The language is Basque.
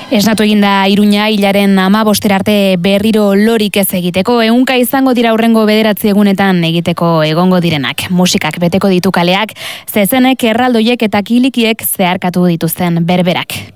Esnatu eginda Iruña hilaren 15 arte berriro lorik ez egiteko, ehunka izango dira aurrengo 9 egunetan egiteko egongo direnak. Musikak beteko ditu kaleak, zezenek, erraldoiek eta kilikiek zeharkatu dituzten berberak.